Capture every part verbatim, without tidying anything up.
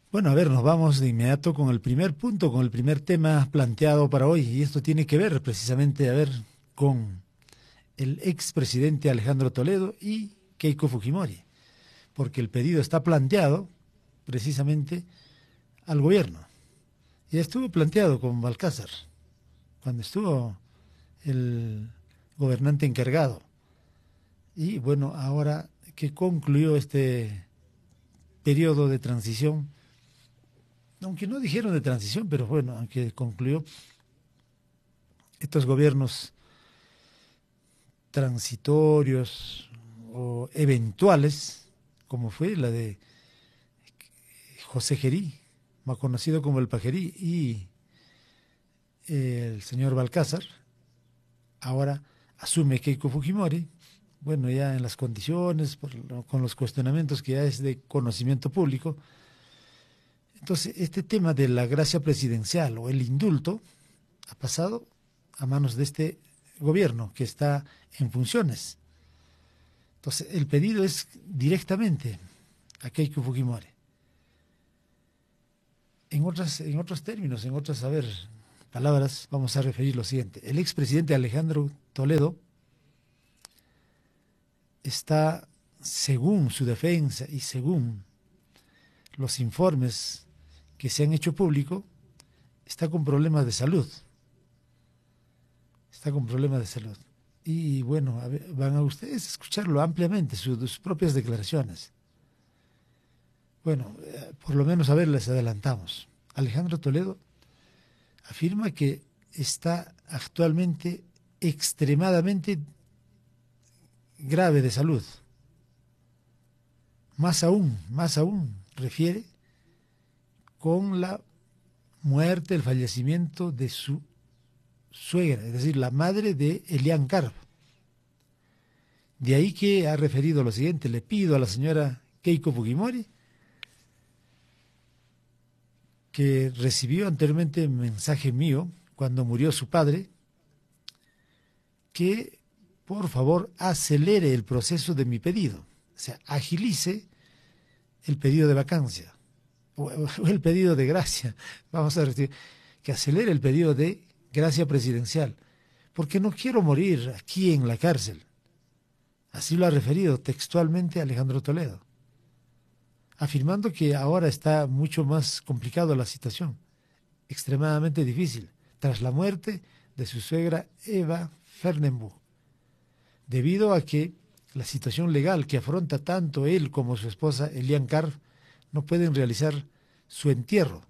Bueno, a ver, nos vamos de inmediato con el primer punto, con el primer tema planteado para hoy, y esto tiene que ver precisamente, a ver, con el expresidente Alejandro Toledo y Keiko Fujimori, porque el pedido está planteado precisamente al gobierno. Ya estuvo planteado con Balcázar, cuando estuvo el gobernante encargado. Y bueno, ahora que concluyó este periodo de transición, aunque no dijeron de transición, pero bueno, aunque concluyó estos gobiernos transitorios o eventuales, como fue la de José Gerí, más conocido como el Pajerí, y el señor Balcázar, ahora asume Keiko Fujimori, bueno, ya en las condiciones, por, con los cuestionamientos que ya es de conocimiento público. Entonces, este tema de la gracia presidencial o el indulto ha pasado a manos de este gobierno que está en funciones. Entonces, el pedido es directamente a Keiko Fujimori. En otras, en otros términos, en otras, a ver, palabras, vamos a referir lo siguiente. El expresidente Alejandro Toledo está, según su defensa y según los informes que se han hecho público, está con problemas de salud. Está con problemas de salud. Y bueno, a ver, van a ustedes a escucharlo ampliamente, sus, sus propias declaraciones. Bueno, eh, por lo menos a ver, les adelantamos. Alejandro Toledo afirma que está actualmente extremadamente grave de salud. Más aún, más aún, refiere con la muerte, el fallecimiento de su suegra, es decir, la madre de Elian Carv. De ahí que ha referido lo siguiente: le pido a la señora Keiko Fujimori, que recibió anteriormente un mensaje mío cuando murió su padre, que por favor acelere el proceso de mi pedido, o sea, agilice el pedido de vacancia, o el pedido de gracia, vamos a decir, que acelere el pedido de gracia presidencial, porque no quiero morir aquí en la cárcel. Así lo ha referido textualmente Alejandro Toledo, afirmando que ahora está mucho más complicado la situación, extremadamente difícil, tras la muerte de su suegra Eva Fernenbuch, debido a que la situación legal que afronta tanto él como su esposa Elian Carv no pueden realizar su entierro.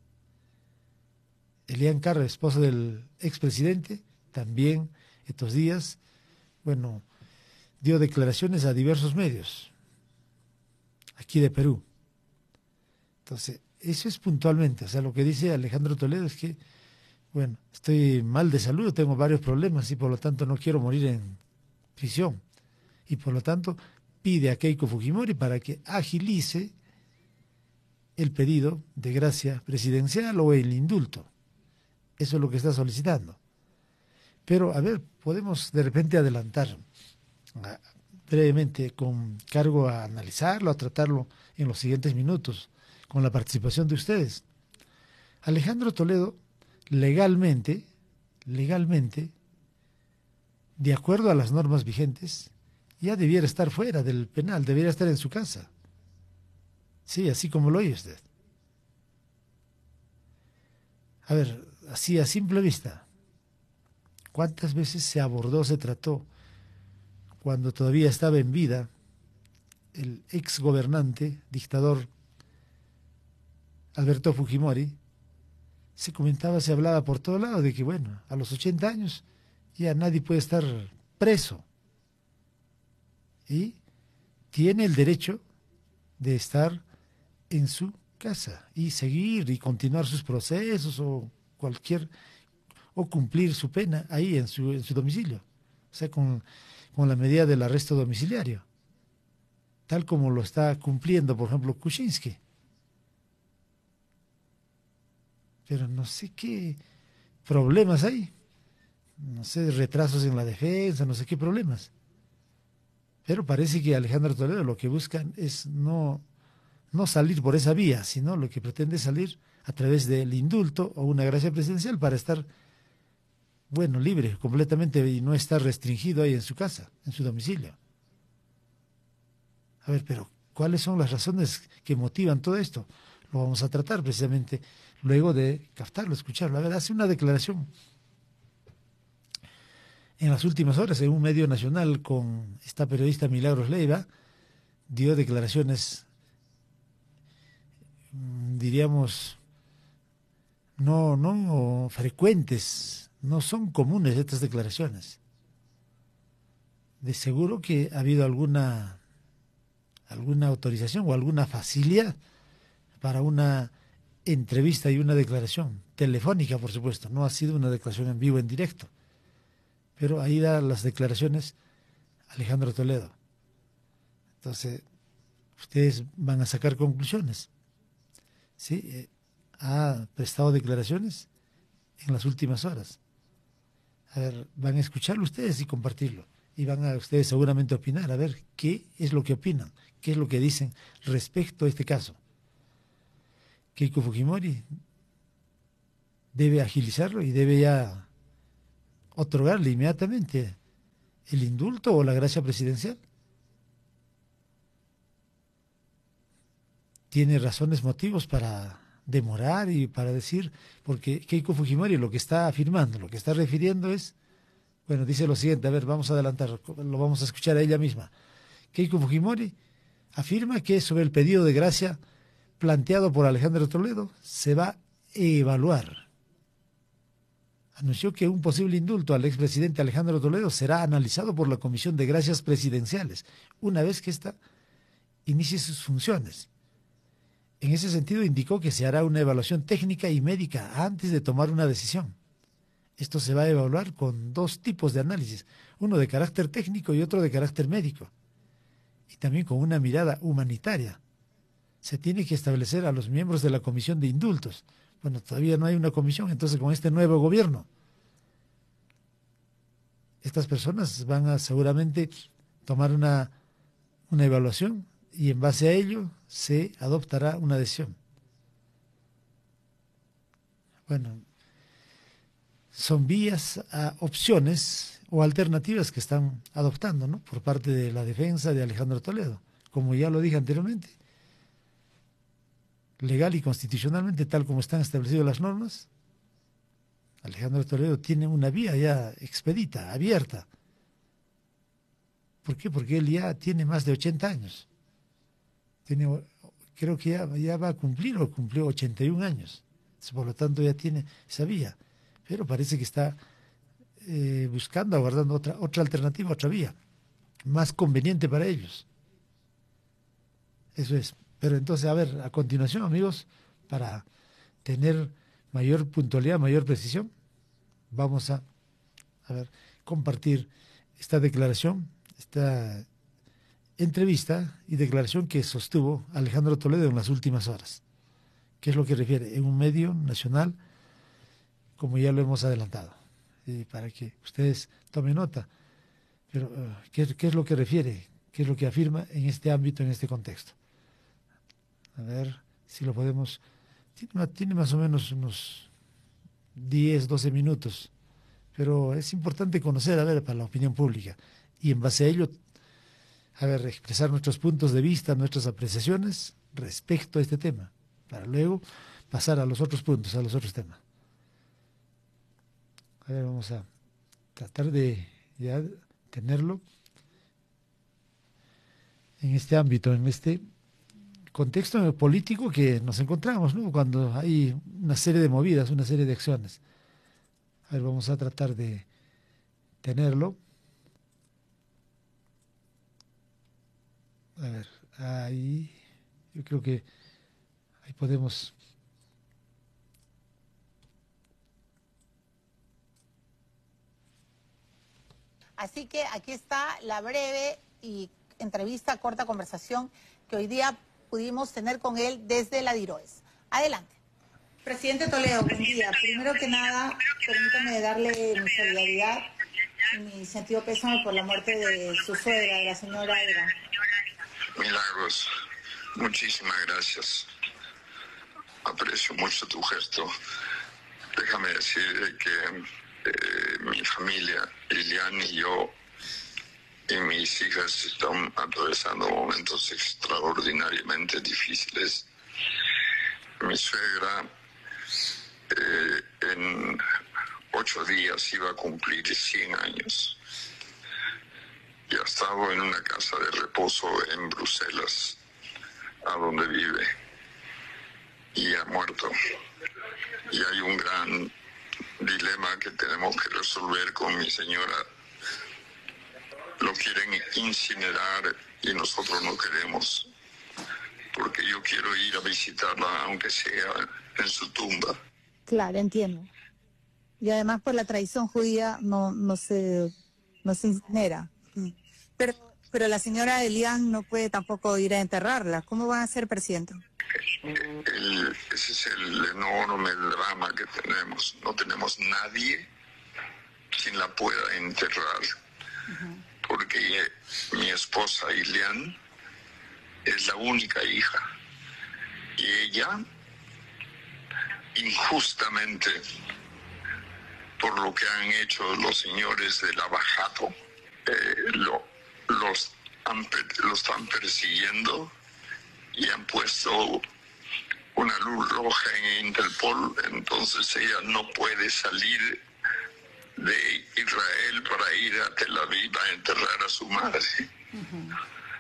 Elian Carv, esposa del expresidente, también estos días, bueno, dio declaraciones a diversos medios aquí de Perú. Entonces, eso es puntualmente, o sea, lo que dice Alejandro Toledo es que, bueno, estoy mal de salud, tengo varios problemas y por lo tanto no quiero morir en prisión. Y por lo tanto pide a Keiko Fujimori para que agilice el pedido de gracia presidencial o el indulto. Eso es lo que está solicitando. Pero, a ver, podemos de repente adelantar uh, brevemente, con cargo a analizarlo, a tratarlo en los siguientes minutos, con la participación de ustedes. Alejandro Toledo, legalmente, legalmente, de acuerdo a las normas vigentes, ya debiera estar fuera del penal, debiera estar en su casa. Sí, así como lo oye usted. A ver, así a simple vista, ¿cuántas veces se abordó, se trató, cuando todavía estaba en vida, el ex gobernante, dictador Alberto Fujimori? Se comentaba, se hablaba por todo lado de que, bueno, a los ochenta años ya nadie puede estar preso y tiene el derecho de estar en su casa y seguir y continuar sus procesos o cualquier, o cumplir su pena ahí en su, en su domicilio, o sea, con, con la medida del arresto domiciliario, tal como lo está cumpliendo, por ejemplo, Kuczynski. Pero no sé qué problemas hay, no sé, retrasos en la defensa, no sé qué problemas. Pero parece que Alejandro Toledo lo que buscan es no, no salir por esa vía, sino lo que pretende es salir a través del indulto o una gracia presidencial para estar, bueno, libre completamente y no estar restringido ahí en su casa, en su domicilio. A ver, pero ¿cuáles son las razones que motivan todo esto? Lo vamos a tratar precisamente luego de captarlo, escucharlo. A ver, hace una declaración en las últimas horas en un medio nacional con esta periodista Milagros Leiva, dio declaraciones, diríamos, no, no frecuentes, no son comunes estas declaraciones. De seguro que ha habido alguna, alguna autorización o alguna facilidad para una entrevista y una declaración telefónica, por supuesto. No ha sido una declaración en vivo, en directo. Pero ahí da las declaraciones Alejandro Toledo. Entonces, ustedes van a sacar conclusiones. ¿Sí? Eh, ha prestado declaraciones en las últimas horas. A ver, van a escucharlo ustedes y compartirlo. Y van a ustedes seguramente opinar, a ver qué es lo que opinan, qué es lo que dicen respecto a este caso. Keiko Fujimori debe agilizarlo y debe ya otorgarle inmediatamente el indulto o la gracia presidencial. Tiene razones, motivos para demorar y para decir, porque Keiko Fujimori lo que está afirmando, lo que está refiriendo es, bueno, dice lo siguiente, a ver, vamos a adelantar, lo vamos a escuchar a ella misma. Keiko Fujimori afirma que sobre el pedido de gracia planteado por Alejandro Toledo se va a evaluar. Anunció que un posible indulto al expresidente Alejandro Toledo será analizado por la Comisión de Gracias Presidenciales, una vez que ésta inicie sus funciones. En ese sentido, indicó que se hará una evaluación técnica y médica antes de tomar una decisión. Esto se va a evaluar con dos tipos de análisis, uno de carácter técnico y otro de carácter médico, y también con una mirada humanitaria. Se tiene que establecer a los miembros de la Comisión de Indultos. Bueno, todavía no hay una comisión, entonces con este nuevo gobierno, estas personas van a seguramente tomar una, una evaluación y en base a ello se adoptará una decisión. Bueno, son vías, a opciones o alternativas que están adoptando, ¿no?, por parte de la defensa de Alejandro Toledo. Como ya lo dije anteriormente, legal y constitucionalmente, tal como están establecidas las normas, Alejandro Toledo tiene una vía ya expedita, abierta. ¿Por qué? Porque él ya tiene más de ochenta años. Tiene, creo que ya, ya va a cumplir o cumplió ochenta y un años. Por lo tanto, ya tiene esa vía. Pero parece que está eh, buscando, aguardando otra, otra alternativa, otra vía, más conveniente para ellos. Eso es. Pero entonces, a ver, a continuación, amigos, para tener mayor puntualidad, mayor precisión, vamos a, a ver, compartir esta declaración, esta entrevista y declaración que sostuvo Alejandro Toledo en las últimas horas. ¿Qué es lo que refiere? En un medio nacional, como ya lo hemos adelantado, y para que ustedes tomen nota. Pero, uh, ¿qué, ¿qué es lo que refiere? ¿Qué es lo que afirma en este ámbito, en este contexto? A ver si lo podemos... Tiene, tiene más o menos unos diez, doce minutos, pero es importante conocer, a ver, para la opinión pública, y en base a ello, a ver, expresar nuestros puntos de vista, nuestras apreciaciones respecto a este tema, para luego pasar a los otros puntos, a los otros temas. A ver, vamos a tratar de ya tenerlo en este ámbito, en este contexto político que nos encontramos, ¿no?, cuando hay una serie de movidas, una serie de acciones. A ver, vamos a tratar de tenerlo. A ver, ahí, yo creo que ahí podemos... Así que aquí está la breve y entrevista, corta conversación que hoy día pudimos tener con él desde la DIROES. Adelante. Presidente Toledo, buen día. Primero que nada, permítame darle mi solidaridad y mi sentido pésame por la muerte de su suegra, de la señora Era. Milagros, Muchísimas gracias. Aprecio mucho tu gesto. Déjame decir que eh, mi familia, Lilian y yo, y mis hijas están atravesando momentos extraordinariamente difíciles. Mi suegra eh, en ocho días iba a cumplir cien años y ha estado en una casa de reposo en Bruselas, a donde vive, y ha muerto. Y hay un gran dilema que tenemos que resolver con mi señora. Lo quieren incinerar y nosotros no queremos, porque yo quiero ir a visitarla, aunque sea en su tumba. Claro, entiendo. Y además por la tradición judía no, no, se, no se incinera. Pero, pero la señora Elian no puede tampoco ir a enterrarla. ¿Cómo van a ser, presidente? El, ese es el enorme drama que tenemos. No tenemos nadie quien la pueda enterrar. Uh-huh. Porque mi esposa Elian es la única hija. Y ella, injustamente, por lo que han hecho los señores del Abajato, eh, lo, los, han, lo están persiguiendo y han puesto una luz roja en Interpol. Entonces ella no puede salir de Israel para ir a Tel Aviv a enterrar a su madre. Uh-huh.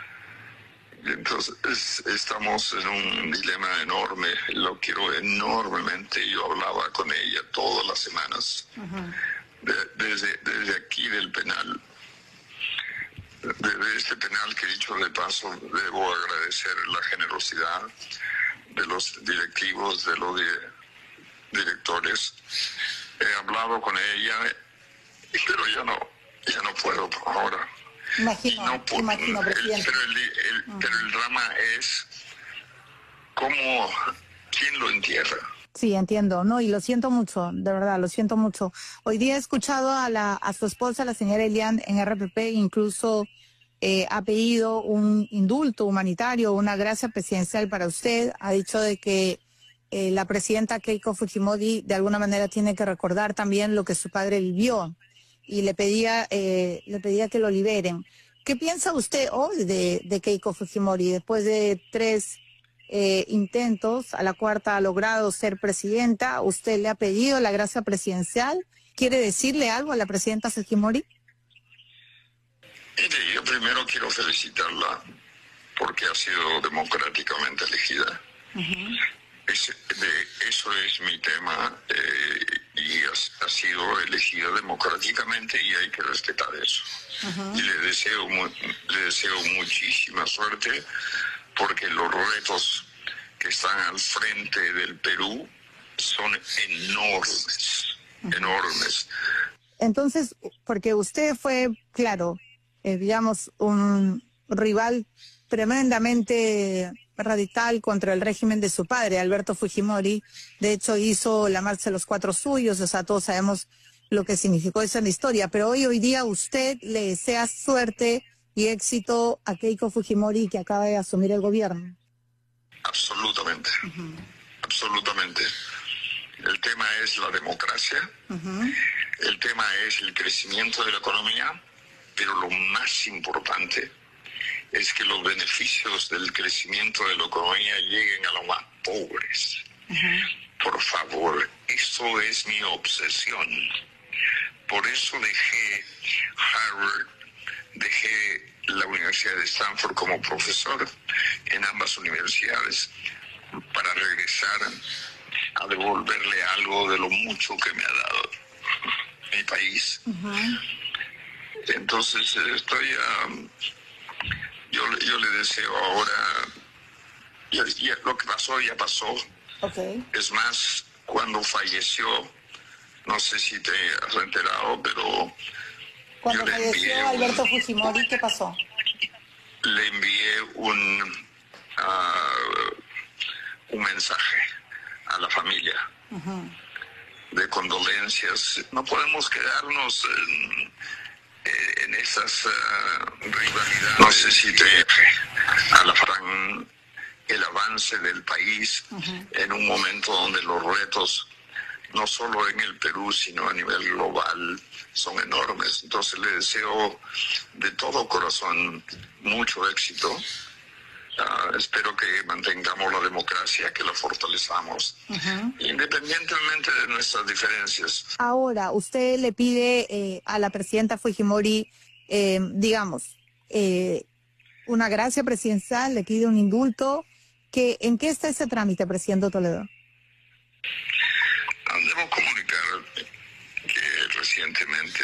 Entonces estamos en un dilema enorme. Lo quiero enormemente. Yo hablaba con ella todas las semanas. Uh-huh. de, desde, desde aquí del penal. Desde este penal, que dicho de paso, debo agradecer la generosidad de los directivos, de los de, directores. He hablado con ella, pero ya no, ya no puedo ahora. Imagino, no puedo, imagino, presidente. El, pero, el, el, uh-huh. pero el drama es cómo, quién lo entierra. Sí, entiendo, no, y lo siento mucho, de verdad, lo siento mucho. Hoy día he escuchado a la a su esposa, la señora Elian, en R P P, incluso eh, ha pedido un indulto humanitario, una gracia presidencial para usted. Ha dicho de que eh, la presidenta Keiko Fujimori de alguna manera tiene que recordar también lo que su padre vivió y le pedía eh, le pedía que lo liberen. ¿Qué piensa usted hoy de, de Keiko Fujimori después de tres Eh, intentos, a la cuarta ha logrado ser presidenta? ¿Usted le ha pedido la gracia presidencial? ¿Quiere decirle algo a la presidenta Fujimori? Mire, yo primero quiero felicitarla porque ha sido democráticamente elegida. Uh-huh. Es, de, eso es mi tema, eh, y ha, ha sido elegida democráticamente y hay que respetar eso. Uh-huh. Y le deseo, le deseo muchísima suerte, porque los retos que están al frente del Perú son enormes, uh-huh. enormes. Entonces, porque usted fue, claro, eh, digamos, un rival tremendamente radical contra el régimen de su padre, Alberto Fujimori. De hecho, hizo la marcha de los cuatro suyos, o sea, todos sabemos lo que significó eso en la historia. Pero hoy, hoy día, usted le desea suerte y éxito a Keiko Fujimori, que acaba de asumir el gobierno. Absolutamente, uh-huh. absolutamente. El tema es la democracia, uh-huh. el tema es el crecimiento de la economía, pero lo más importante es que los beneficios del crecimiento de la economía lleguen a los más pobres. Uh-huh. Por favor, eso es mi obsesión. Por eso dejé Harvard, dejé la Universidad de Stanford como profesor en ambas universidades, para regresar a devolverle algo de lo mucho que me ha dado mi país. Uh-huh. Entonces estoy um, yo, yo le deseo ahora, ya, ya, lo que pasó ya pasó. Okay. Es más, cuando falleció, no sé si te has enterado, pero cuando falleció Alberto un, Fujimori, ¿qué pasó? Le envié un uh, un mensaje a la familia, uh-huh. de condolencias. No podemos quedarnos en, en esas uh, rivalidades. No sé si te a la Fran el avance del país uh-huh. en un momento donde los retos, no solo en el Perú, sino a nivel global, son enormes. Entonces le deseo de todo corazón mucho éxito. Uh, espero que mantengamos la democracia, que la fortalezamos, uh-huh. independientemente de nuestras diferencias. Ahora, usted le pide eh, a la presidenta Fujimori, eh, digamos, eh, una gracia presidencial, le pide un indulto. Que, ¿En qué está ese trámite, presidente Toledo? Debo comunicar que recientemente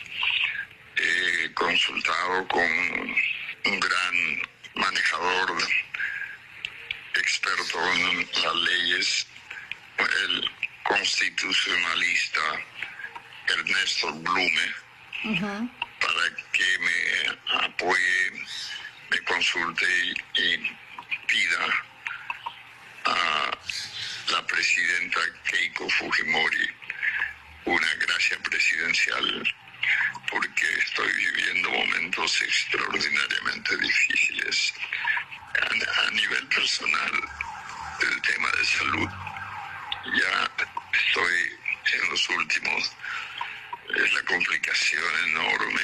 he consultado con un gran manejador, experto en las leyes, el constitucionalista Ernesto Blume, uh-huh. para que me apoye, me consulte y, y pida a la presidenta Keiko Fujimori una gracia presidencial, porque estoy viviendo momentos extraordinariamente difíciles. A, a nivel personal, el tema de salud, ya estoy en los últimos, es la complicación enorme.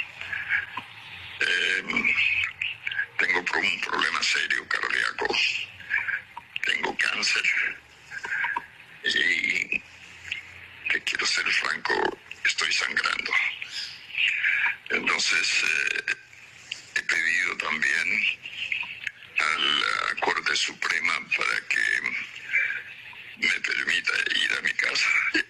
Eh, tengo un problema serio cardíaco, tengo cáncer y, te quiero ser franco, estoy sangrando. Entonces eh, he pedido también a la Corte Suprema para que me permita ir a mi casa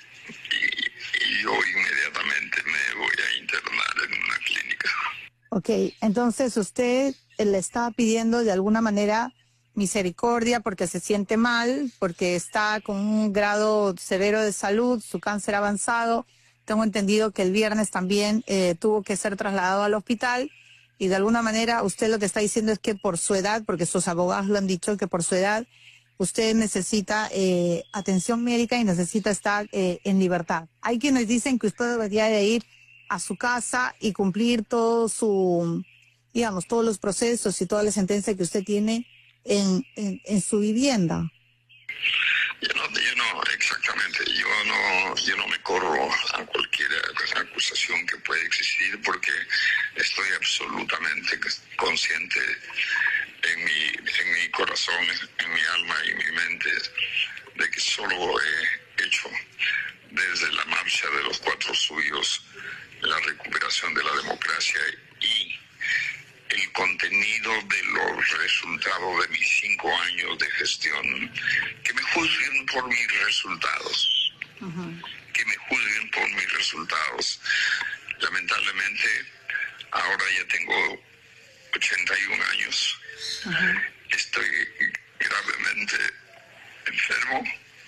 y, y yo inmediatamente me voy a internar en una clínica. Ok, entonces usted le está pidiendo de alguna manera misericordia porque se siente mal, porque está con un grado severo de salud, su cáncer avanzado. Tengo entendido que el viernes también eh, tuvo que ser trasladado al hospital y de alguna manera usted lo que está diciendo es que por su edad, porque sus abogados lo han dicho, que por su edad usted necesita eh, atención médica y necesita estar eh, en libertad. Hay quienes dicen que usted debería de ir a su casa y cumplir todo su, digamos, todos los procesos y toda la sentencia que usted tiene En, en, en su vivienda. Yo no, yo no, exactamente, yo no, yo no me corro a cualquier acusación que pueda existir porque estoy absolutamente consciente en mi, en mi corazón, en mi alma y mi mente de que solo he hecho desde la marcha de los cuatro suyos la recuperación de la democracia y el contenido de los resultados de mis cinco años de gestión, que me juzguen por mis resultados, uh-huh. que me juzguen por mis resultados. Lamentablemente, ahora ya tengo ochenta y un años, uh-huh. estoy gravemente enfermo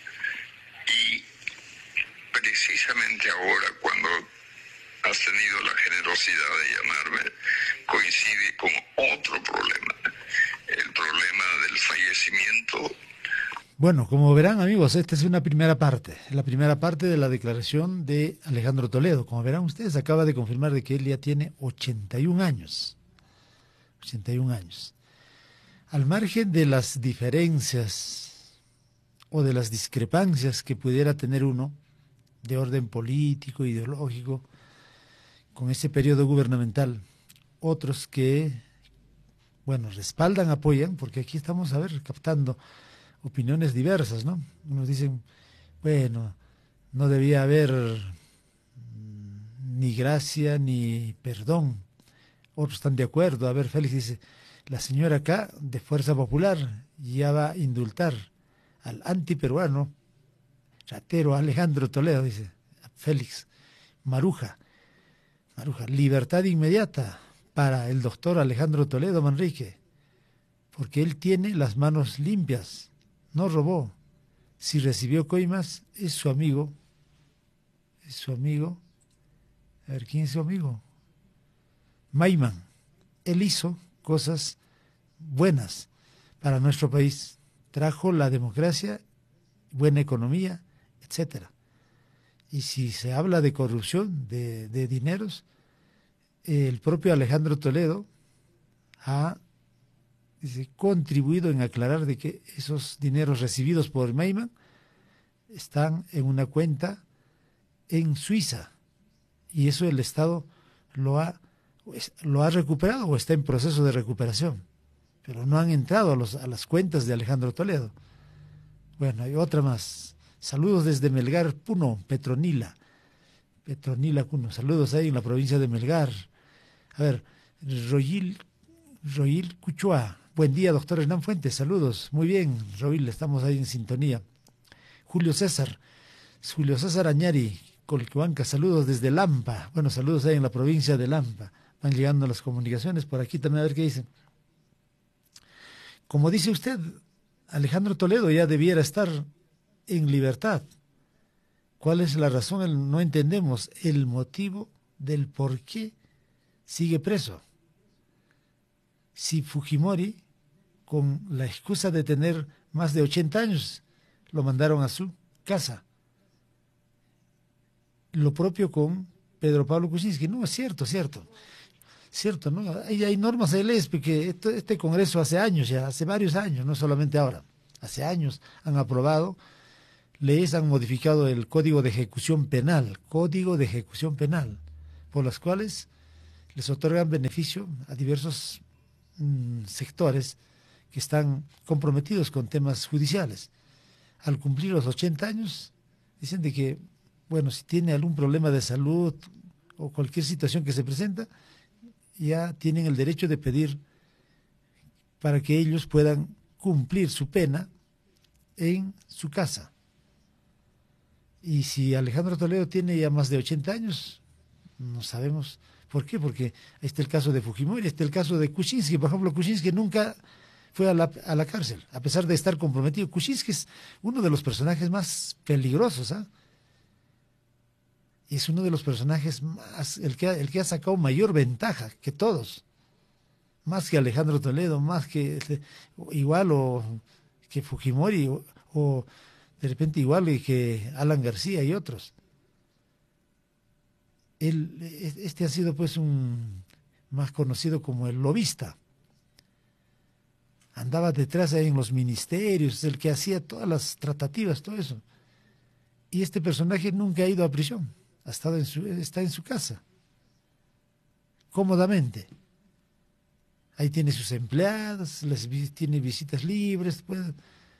y precisamente ahora cuando has tenido la generosidad de llamarme, coincide con otro problema, el problema del fallecimiento. Bueno, como verán amigos, esta es una primera parte, la primera parte de la declaración de Alejandro Toledo. Como verán ustedes, acaba de confirmar de que él ya tiene ochenta y un años, ochenta y un años. Al margen de las diferencias o de las discrepancias que pudiera tener uno de orden político, ideológico, con ese periodo gubernamental, otros que, bueno, respaldan, apoyan, porque aquí estamos, a ver, captando opiniones diversas, ¿no? Unos dicen, bueno, no debía haber ni gracia ni perdón. Otros están de acuerdo. A ver, Félix dice, la señora acá, de Fuerza Popular, ya va a indultar al antiperuano, ratero Alejandro Toledo, dice Félix. Maruja. Maruja, libertad inmediata para el doctor Alejandro Toledo Manrique, porque él tiene las manos limpias, no robó. Si recibió coimas, es su amigo, es su amigo, a ver, ¿quién es su amigo? Maiman. Él hizo cosas buenas para nuestro país, trajo la democracia, buena economía, etcétera. Y si se habla de corrupción, de, de dineros, el propio Alejandro Toledo ha dice, contribuido en aclarar de que esos dineros recibidos por Meyman están en una cuenta en Suiza y eso el Estado lo ha, lo ha recuperado o está en proceso de recuperación, pero no han entrado a, los, a las cuentas de Alejandro Toledo. Bueno, hay otra más. Saludos desde Melgar, Puno, Petronila. Petronila, Puno. Saludos ahí en la provincia de Melgar. A ver, Royil, Royil Cuchua. Buen día, doctor Hernán Fuentes. Saludos. Muy bien, Royil, estamos ahí en sintonía. Julio César. Julio César Añari, Colquehuanca. Saludos desde Lampa. Bueno, saludos ahí en la provincia de Lampa. Van llegando las comunicaciones. Por aquí también a ver qué dicen. Como dice usted, Alejandro Toledo ya debiera estar en libertad. ¿Cuál es la razón? No entendemos el motivo del por qué sigue preso. Si Fujimori, con la excusa de tener más de ochenta años, lo mandaron a su casa. Lo propio con Pedro Pablo Kuczynski. No, es cierto, cierto. Cierto, ¿no? Hay, hay normas de leyes porque esto, este Congreso hace años ya, hace varios años, no solamente ahora, hace años han aprobado leyes, han modificado el Código de Ejecución Penal, Código de Ejecución Penal, por las cuales les otorgan beneficio a diversos mmm, sectores que están comprometidos con temas judiciales. Al cumplir los ochenta años, dicen de que, bueno, si tiene algún problema de salud o cualquier situación que se presenta, ya tienen el derecho de pedir para que ellos puedan cumplir su pena en su casa. Y si Alejandro Toledo tiene ya más de ochenta años, no sabemos por qué, porque ahí está el caso de Fujimori, está el caso de Kuczynski. Por ejemplo, Kuczynski nunca fue a la, a la cárcel, a pesar de estar comprometido. Kuczynski es uno de los personajes más peligrosos, ¿ah? ¿eh? Y es uno de los personajes más, el que, ha, el que ha sacado mayor ventaja que todos, más que Alejandro Toledo, más que igual o que Fujimori o, o de repente igual que Alan García y otros. Él, este ha sido pues un más conocido como el lobista. Andaba detrás ahí en los ministerios, el que hacía todas las tratativas, todo eso. Y este personaje nunca ha ido a prisión. Ha estado en su, está en su casa, cómodamente. Ahí tiene sus empleados, les, tiene visitas libres. Pues,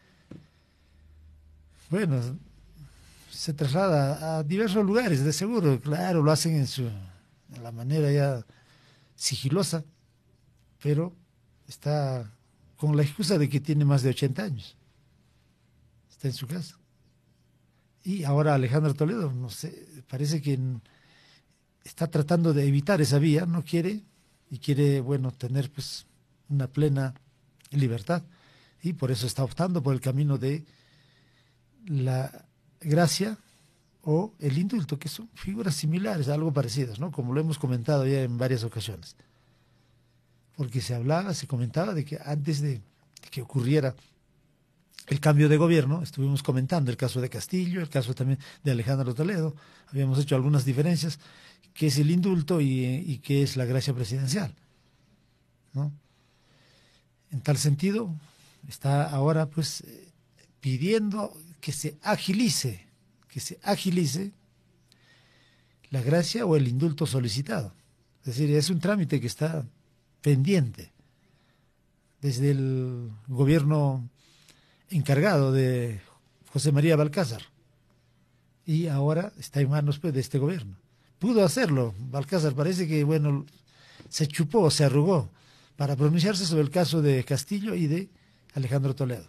bueno, se traslada a diversos lugares, de seguro. Claro, lo hacen en, su, en la manera ya sigilosa, pero está con la excusa de que tiene más de ochenta años. Está en su casa. Y ahora Alejandro Toledo, no sé, parece que está tratando de evitar esa vía, no quiere, y quiere, bueno, tener pues una plena libertad, y por eso está optando por el camino de la gracia o el indulto, que son figuras similares, algo parecidas, ¿no? Como lo hemos comentado ya en varias ocasiones. Porque se hablaba, se comentaba de que antes de, de que ocurriera el cambio de gobierno, estuvimos comentando el caso de Castillo, el caso también de Alejandro Toledo, habíamos hecho algunas diferencias, qué es el indulto y, y qué es la gracia presidencial, ¿no? En tal sentido, está ahora pues pidiendo que se agilice, que se agilice la gracia o el indulto solicitado. Es decir, es un trámite que está pendiente desde el gobierno encargado de José María Balcázar, y ahora está en manos pues, de este gobierno. Pudo hacerlo, Balcázar parece que bueno se chupó, se arrugó para pronunciarse sobre el caso de Castillo y de Alejandro Toledo.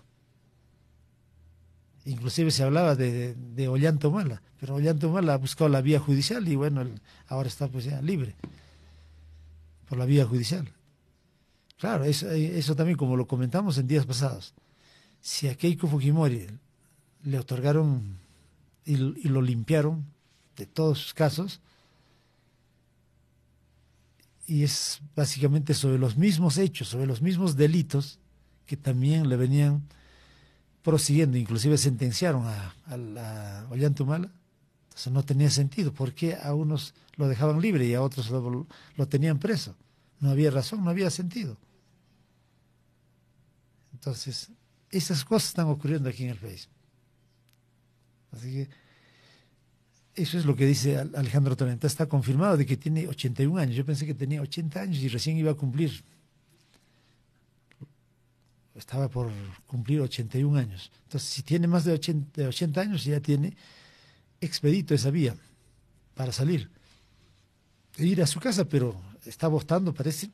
Inclusive se hablaba de, de Ollanta Humala, pero Ollanta Humala ha buscado la vía judicial y bueno, el, ahora está pues ya libre por la vía judicial. Claro, eso, eso también como lo comentamos en días pasados. Si a Keiko Fujimori le otorgaron y, y lo limpiaron de todos sus casos, y es básicamente sobre los mismos hechos, sobre los mismos delitos que también le venían prosiguiendo, inclusive sentenciaron a, a, a Ollanta Humala, entonces no tenía sentido. ¿Por qué a unos lo dejaban libre y a otros lo, lo tenían preso? No había razón, no había sentido. Entonces, esas cosas están ocurriendo aquí en el país. Así que eso es lo que dice Alejandro Torrenta. Está confirmado de que tiene ochenta y un años. Yo pensé que tenía ochenta años y recién iba a cumplir. Estaba por cumplir ochenta y un años. Entonces, si tiene más de ochenta, de ochenta años, ya tiene expedito esa vía para salir. E ir a su casa, pero está votando, parece,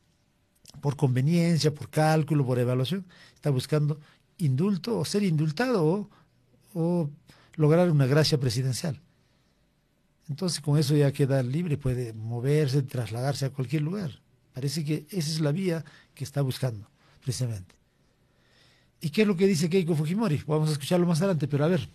por conveniencia, por cálculo, por evaluación. Está buscando indulto o ser indultado o, o lograr una gracia presidencial. Entonces con eso ya queda libre, puede moverse, trasladarse a cualquier lugar. Parece que esa es la vía que está buscando, precisamente. ¿Y qué es lo que dice Keiko Fujimori? Vamos a escucharlo más adelante, pero a ver,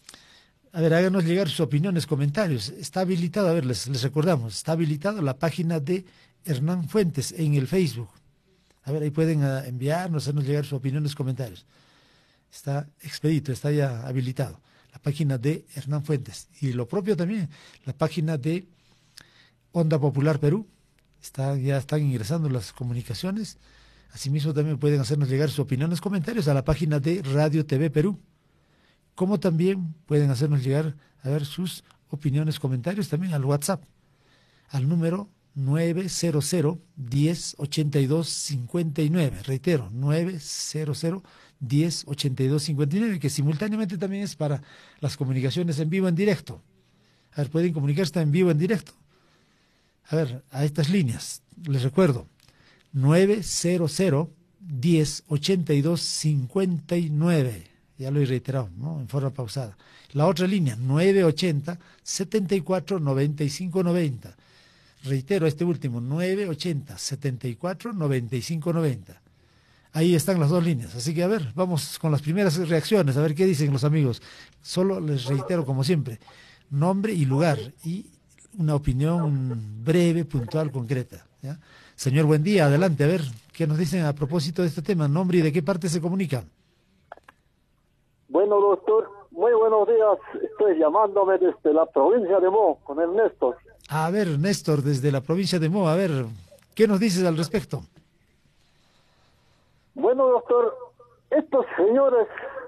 a ver, háganos llegar sus opiniones, comentarios. Está habilitado, a ver, les, les recordamos, está habilitado la página de Hernán Fuentes en el Facebook. A ver, ahí pueden uh, enviarnos, hacernos llegar sus opiniones, comentarios. Está expedito, está ya habilitado. La página de Hernán Fuentes. Y lo propio también, la página de Onda Popular Perú. Está, ya están ingresando las comunicaciones. Asimismo también pueden hacernos llegar sus opiniones, comentarios a la página de Radio T V Perú. Como también pueden hacernos llegar a ver sus opiniones, comentarios también al WhatsApp. Al número nueve cero cero, diez, ochenta y dos, cincuenta y nueve. Reitero, nueve cero cero, diez, ochenta y dos, cincuenta y nueve, que simultáneamente también es para las comunicaciones en vivo, en directo. A ver, pueden comunicarse en vivo, en directo. A ver, a estas líneas, les recuerdo, nueve cero cero, diez, ochenta y dos, cincuenta y nueve. Ya lo he reiterado, ¿no? En forma pausada. La otra línea, nueve ochenta, setenta y cuatro, noventa y cinco, noventa. Reitero, este último, nueve ochenta, setenta y cuatro, noventa y cinco, noventa. Ahí están las dos líneas. Así que, a ver, vamos con las primeras reacciones, a ver qué dicen los amigos. Solo les reitero, como siempre, nombre y lugar y una opinión breve, puntual, concreta, ¿ya? Señor, buen día, adelante, a ver, ¿qué nos dicen a propósito de este tema? Nombre y de qué parte se comunican. Bueno, doctor, muy buenos días. Estoy llamándome desde la provincia de Mo, con el Néstor. A ver, Néstor, desde la provincia de Mo, a ver, ¿qué nos dices al respecto? Bueno, doctor, estos señores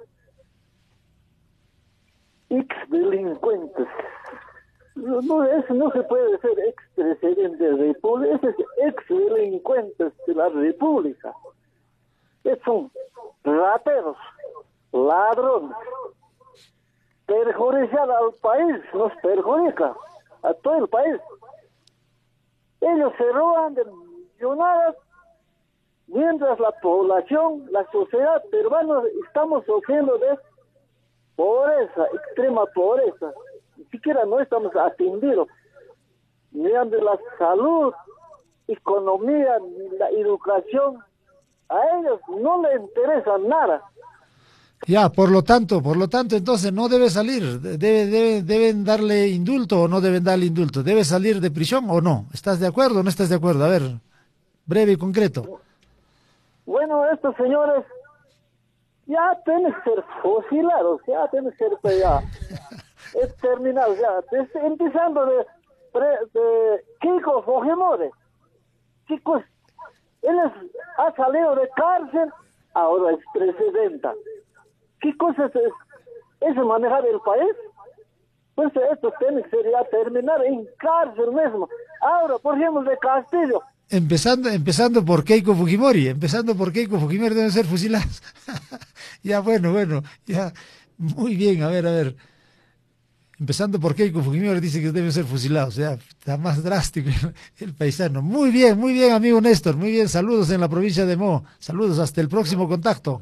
ex-delincuentes, no, no, eso no se puede ser ex-presidente de la República, ese es ex-delincuentes de la República. Son rateros, ladrones, perjudicar al país, nos perjudica a todo el país. Ellos se roban de millonadas, mientras la población, la sociedad peruana, estamos sufriendo de pobreza, extrema pobreza. Ni siquiera no estamos atendidos. Mediante la salud, economía, la educación, a ellos no les interesa nada. Ya, por lo tanto, por lo tanto, entonces no debe salir, debe, debe, deben darle indulto o no deben darle indulto, debe salir de prisión o no. ¿Estás de acuerdo o no estás de acuerdo? A ver, breve y concreto. Bueno, estos señores ya tienen que ser fusilados, ya tienen que ser ya exterminados, ya, desde, empezando de, de Keiko Fujimori. Chicos, él es, ha salido de cárcel, ahora es presidenta. ¿Qué cosa es, es manejar el país? Pues esto tiene que ser ya terminar en cárcel mismo. Ahora, por ejemplo, de Castillo. Empezando, empezando por Keiko Fujimori, empezando por Keiko Fujimori deben ser fusilados. Ya, bueno, bueno, ya, muy bien, a ver, a ver. Empezando por Keiko Fujimori dice que deben ser fusilados, ya, está más drástico el paisano. Muy bien, muy bien, amigo Néstor, muy bien, saludos en la provincia de Mo, saludos, hasta el próximo contacto.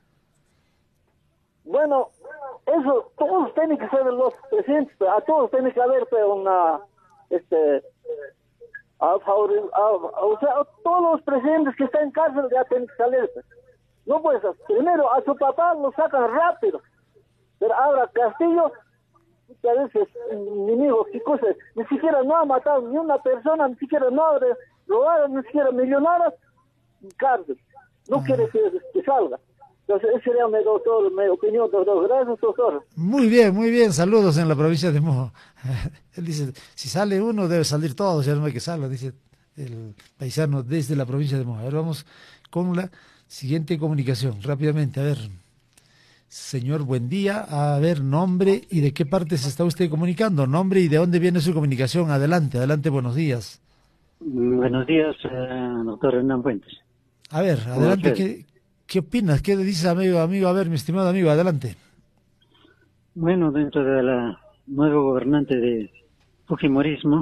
Bueno, eso, todos tienen que ser los presidentes, a todos tiene que haber una, este, a favor, a, a, o sea, todos los presidentes que están en cárcel ya tienen que salir. No puedes, primero a su papá lo sacan rápido, pero ahora Castillo, a veces, enemigos, qué cosas, ni siquiera no ha matado ni una persona, ni siquiera no ha robado, ni siquiera millonarias, en cárcel. No uh-huh. quiere que, que salga. Entonces, esa sería mi, doctor, mi opinión, doctor. Gracias, doctor. Muy bien, muy bien. Saludos en la provincia de Mojo. Él dice, si sale uno, debe salir todos, ya no hay que salga, dice el paisano desde la provincia de Mojo. A ver, vamos con la Siguiente comunicación, rápidamente, a ver. Señor, buen día. A ver, nombre y de qué parte se está usted comunicando. Nombre y de dónde viene su comunicación. Adelante, adelante, buenos días. Buenos días, eh, doctor Hernán Fuentes. A ver, adelante, ¿qué, qué opinas? ¿Qué dices, amigo, amigo? A ver, mi estimado amigo, adelante. Bueno, dentro de la nuevo gobernante de Fujimorismo,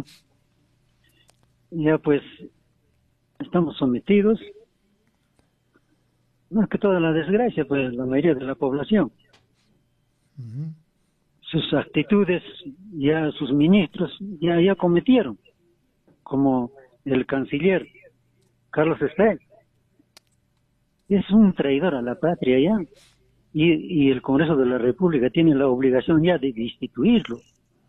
ya pues estamos sometidos, más que toda la desgracia, pues la mayoría de la población. Uh-huh. Sus actitudes, ya sus ministros, ya, ya cometieron, como el canciller Carlos Estel. Es un traidor a la patria ya, y, y el Congreso de la República tiene la obligación ya de destituirlo,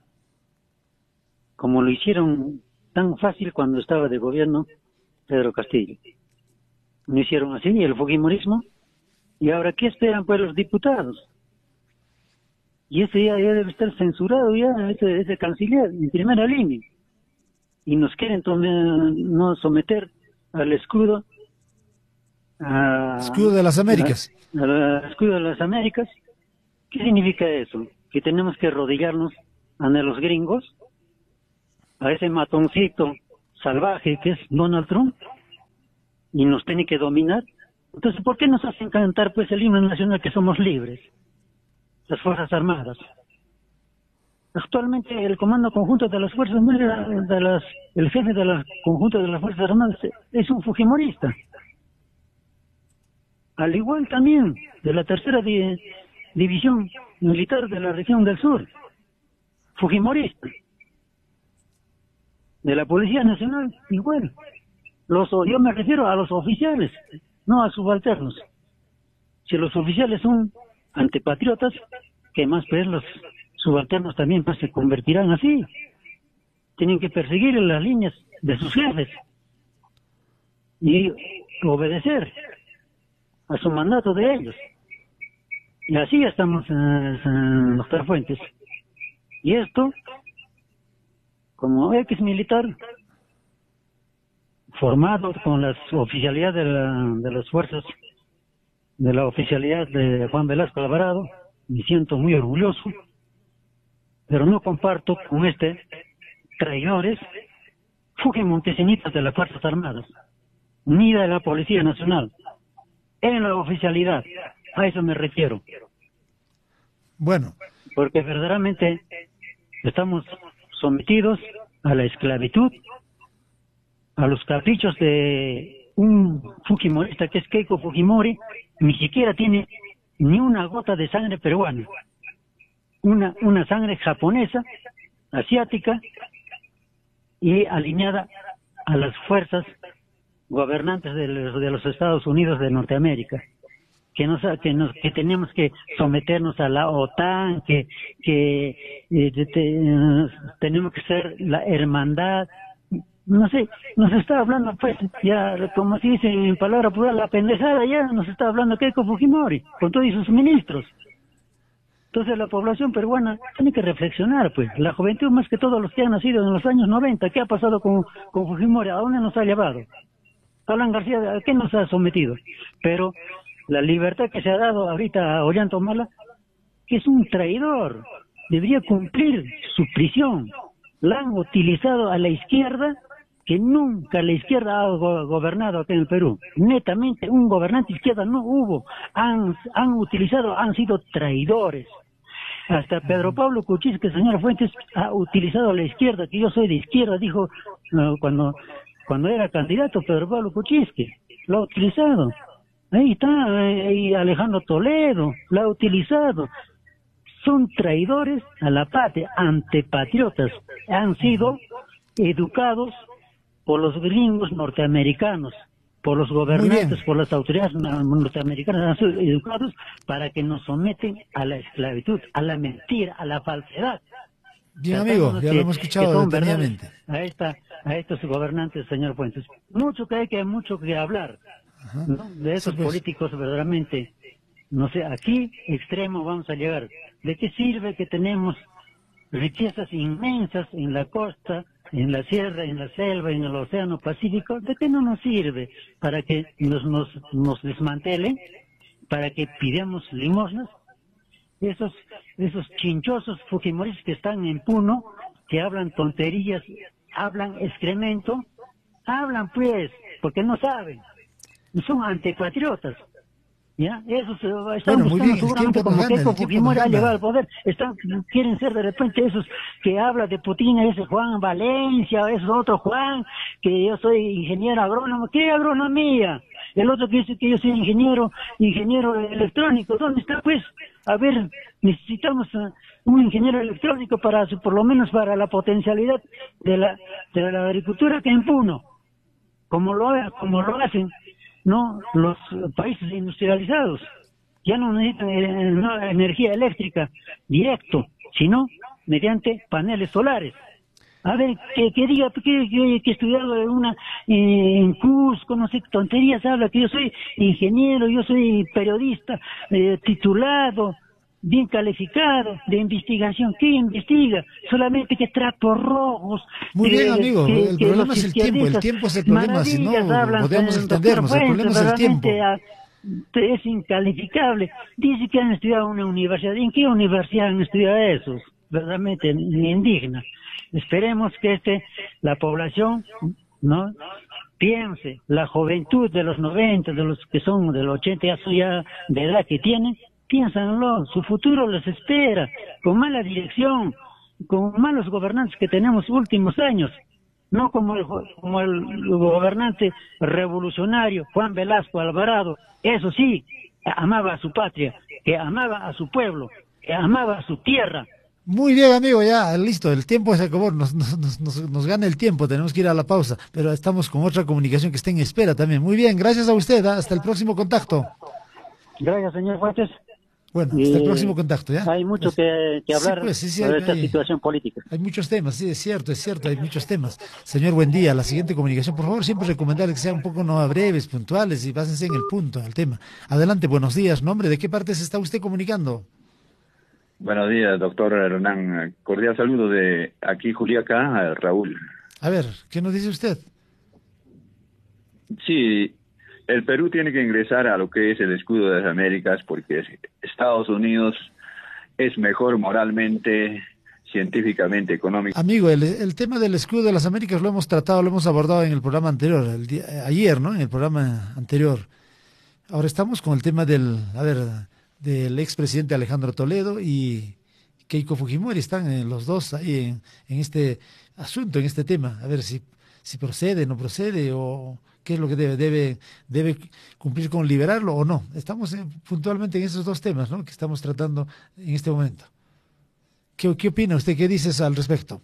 como lo hicieron tan fácil cuando estaba de gobierno Pedro Castillo. No hicieron así el fujimorismo, y ahora ¿qué esperan pues los diputados? Y ese ya, ya debe estar censurado ya, ese, ese canciller en primera línea, y nos quieren tome, no someter al escudo a, escudo de las Américas a, al escudo de las Américas. ¿Qué significa eso? Que tenemos que arrodillarnos ante los gringos, a ese matoncito salvaje que es Donald Trump, y nos tiene que dominar. Entonces, ¿por qué nos hacen cantar pues el himno nacional que somos libres, las Fuerzas Armadas? Actualmente el Comando Conjunto de las Fuerzas Armadas, de las, el jefe de la conjunto de las Fuerzas Armadas es un fujimorista. Al igual también de la tercera di, división militar de la región del sur, fujimorista. De la Policía Nacional, igual. Los, yo me refiero a los oficiales, no a subalternos. Si los oficiales son antipatriotas, que más pues los subalternos también pues se convertirán así. Tienen que perseguir las líneas de sus jefes y obedecer a su mandato de ellos. Y así estamos, eh, doctor Fuentes. Y esto, como ex militar, formado con las oficialidad de, la, de las fuerzas, de la oficialidad de Juan Velasco Alvarado, me siento muy orgulloso, pero no comparto con este traidores fujimontesinistas de las Fuerzas Armadas, ni de la Policía Nacional, en la oficialidad, a eso me refiero. Bueno. Porque verdaderamente estamos sometidos a la esclavitud, a los caprichos de un fujimorista que es Keiko Fujimori. Ni siquiera tiene ni una gota de sangre peruana, una, una sangre japonesa, asiática, y alineada a las fuerzas gobernantes de los, de los Estados Unidos de Norteamérica, que nos, que nos, que tenemos que someternos a la OTAN, que, que eh, de, de, tenemos que ser la hermandad. No sé, nos está hablando pues, ya como se dice en palabra pura, la pendejada ya nos está hablando Keiko Fujimori, con todos sus ministros. Entonces la población peruana tiene que reflexionar, pues, la juventud más que todos los que han nacido en los años noventa, ¿qué ha pasado con, con Fujimori? ¿A dónde nos ha llevado? Alan García, ¿a qué nos ha sometido? Pero la libertad que se ha dado ahorita a Ollanta-Humala, que es un traidor, debería cumplir su prisión. La han utilizado a la izquierda, que nunca la izquierda ha go gobernado acá en el Perú. Netamente, un gobernante izquierda no hubo. Han, han utilizado, han sido traidores. Hasta Pedro Pablo Kuczynski, señor Fuentes, ha utilizado a la izquierda, que yo soy de izquierda, dijo no, cuando cuando era candidato Pedro Pablo Kuczynski. Lo ha utilizado. Ahí está, ahí Alejandro Toledo, lo ha utilizado. Son traidores a la patria, antipatriotas. Han sido educados por los gringos norteamericanos, por los gobernantes, por las autoridades norteamericanas, han sido educados para que nos someten a la esclavitud, a la mentira, a la falsedad. Bien, amigo, ya lo hemos escuchado detenidamente. A, esta, a estos gobernantes, señor Fuentes. Mucho que hay que, mucho que hablar, ¿no? De esos sí, pues. políticos verdaderamente, no sé, aquí extremo vamos a llegar. ¿De qué sirve que tenemos riquezas inmensas en la costa en la sierra, en la selva, en el océano Pacífico, ¿de qué no nos sirve? Para que nos, nos, nos desmantelen, para que pidamos limosnas. Esos, esos chinchosos fujimoristas que están en Puno, que hablan tonterías, hablan excremento, hablan pues, porque no saben, son antipatriotas. ¿Ya? Eso se están bueno, buscando bien, seguramente como Keiko Fujimori ha llegado al poder. Están, quieren ser de repente esos que habla de Putin, ese Juan Valencia, ese otro Juan, que yo soy ingeniero agrónomo. ¿Qué agronomía? El otro que dice que yo soy ingeniero, ingeniero electrónico. ¿Dónde está pues? A ver, necesitamos uh, un ingeniero electrónico para, por lo menos para la potencialidad de la, de la agricultura que en Puno, como lo, como lo hacen no los países industrializados. Ya no necesitan eh, no, energía eléctrica directo, sino mediante paneles solares. A ver, que, que diga que, que, que he estudiado en una eh, en Cusco, no sé qué tonterías habla, que yo soy ingeniero, yo soy periodista eh, titulado, bien calificado, de investigación. ¿Qué investiga? Solamente que trapos rojos. Muy bien, eh, amigo, que, el que problema es el tiempo, el tiempo es el problema, si no podemos extendernos, el problema es el tiempo. Es incalificable. Dice que han estudiado en una universidad. ¿En qué universidad han estudiado esos? Verdaderamente indigna. Esperemos que este, la población, ¿no?, piense, la juventud de los noventa, de los que son del ochenta, ya su ya de edad que tienen, piénsanlo, su futuro les espera, con mala dirección, con malos gobernantes que tenemos últimos años, no como el, como el gobernante revolucionario Juan Velasco Alvarado. Eso sí, amaba a su patria, que amaba a su pueblo, que amaba a su tierra. Muy bien, amigo, ya, listo, el tiempo se acabó, nos, nos, nos, nos gana el tiempo, tenemos que ir a la pausa, pero estamos con otra comunicación que está en espera también. Muy bien, gracias a usted, ¿eh? Hasta el próximo contacto. Gracias, señor Fuentes. Bueno, hasta el próximo contacto, ¿ya? Hay mucho que, que hablar sí, pues, sí, sí, sobre hay, esta hay, situación política. Hay muchos temas, sí, es cierto, es cierto, hay muchos temas. Señor, buen día. La siguiente comunicación, por favor, siempre recomendarle que sean un poco no breves, puntuales y pásense en el punto, en el tema. Adelante, buenos días. ¿Nombre? ¿De qué parte se está usted comunicando? Buenos días, doctor Hernán. Cordial saludo de aquí, Juliaca, Raúl. A ver, ¿qué nos dice usted? Sí, el Perú tiene que ingresar a lo que es el escudo de las Américas porque Estados Unidos es mejor moralmente, científicamente, económicamente. Amigo, el, el tema del escudo de las Américas lo hemos tratado, lo hemos abordado en el programa anterior, el día, ayer, ¿no? En el programa anterior. Ahora estamos con el tema del, a ver, del expresidente Alejandro Toledo y Keiko Fujimori. Están eh, los dos ahí en, en este asunto, en este tema. A ver si, si procede, no procede o qué es lo que debe, debe, debe cumplir con liberarlo o no. Estamos eh, puntualmente en esos dos temas, ¿no?, que estamos tratando en este momento. ¿Qué, qué opina usted? ¿Qué dices al respecto?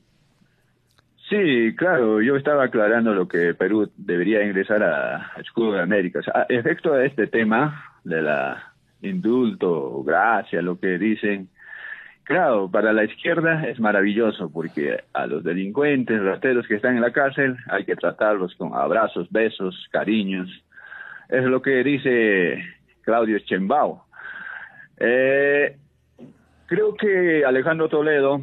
Sí, claro, yo estaba aclarando lo que Perú debería ingresar a Escudo de Américas. A efecto de este tema de la indulto, gracia, lo que dicen, claro, para la izquierda es maravilloso porque a los delincuentes, rateros que están en la cárcel hay que tratarlos con abrazos, besos, cariños. Es lo que dice Claudio Sheinbaum. Eh, creo que Alejandro Toledo,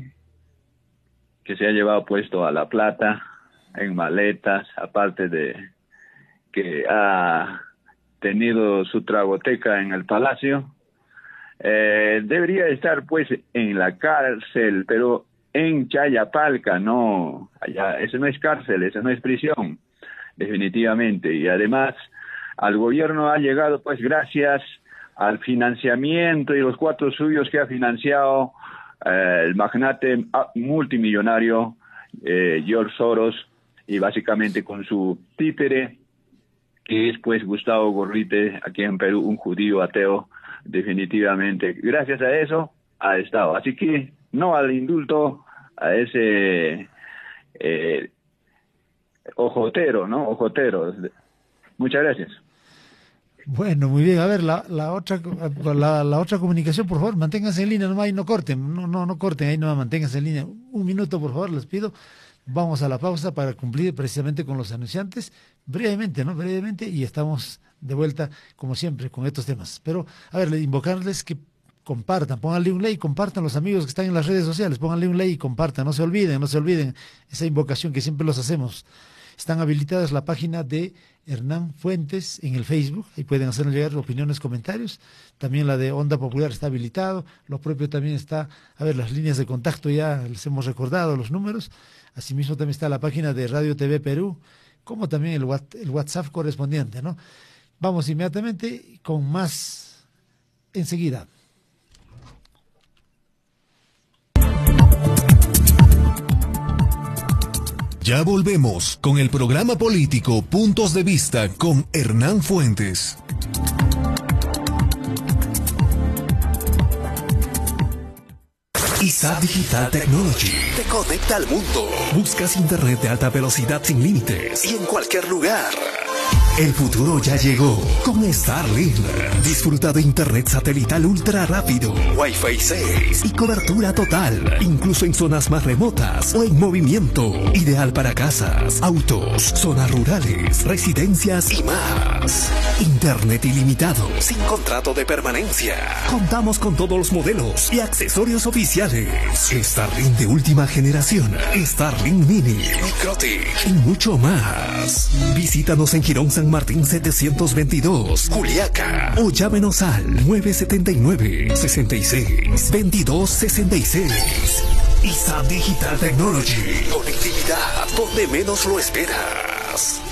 que se ha llevado puesto a La Plata en maletas, aparte de que ha tenido su tragoteca en el Palacio, eh, debería estar pues en la cárcel, pero en Chayapalca, no, allá, eso no es cárcel, eso no es prisión, definitivamente. Y además al gobierno ha llegado pues gracias al financiamiento y los cuatro suyos que ha financiado eh, el magnate multimillonario eh, George Soros, y básicamente con su títere, que es pues Gustavo Gorrite, aquí en Perú, un judío ateo, definitivamente. Gracias a eso ha estado. Así que no al indulto, a ese eh, ojotero, ¿no? Ojotero. Muchas gracias. Bueno, muy bien. A ver, la, la otra la, la otra comunicación, por favor, manténganse en línea, nomás y no corten, no, no, no corten, ahí nomás manténganse en línea. Un minuto, por favor, les pido. Vamos a la pausa para cumplir precisamente con los anunciantes, brevemente, ¿no? Brevemente, y estamos de vuelta, como siempre, con estos temas. Pero, a ver, invocarles que compartan, pónganle un like, compartan los amigos que están en las redes sociales, pónganle un like y compartan, no se olviden, no se olviden esa invocación que siempre los hacemos. Están habilitadas la página de Hernán Fuentes en el Facebook, ahí pueden hacernos llegar opiniones, comentarios. También la de Onda Popular está habilitado, lo propio también está, a ver, las líneas de contacto ya les hemos recordado, los números. Asimismo también está la página de Radio T V Perú, como también el, el WhatsApp correspondiente, ¿no? Vamos inmediatamente con más enseguida. Ya volvemos con el programa político Puntos de Vista con Hernán Fuentes. I S A Digital Technology te conecta al mundo. Buscas internet de alta velocidad sin límites y en cualquier lugar. El futuro ya llegó con Starlink. Disfruta de internet satelital ultra rápido, Wi-Fi seis y cobertura total, incluso en zonas más remotas o en movimiento. Ideal para casas, autos, zonas rurales, residencias y más. Internet ilimitado, sin contrato de permanencia. Contamos con todos los modelos y accesorios oficiales. Starlink de última generación, Starlink Mini, Microtik y mucho más. Visítanos en Girón San Martín setecientos veintidós, Juliaca, o llámenos al nueve siete nueve, seis seis, veintidós sesenta y seis. I S A Digital Technology, conectividad donde menos lo esperas.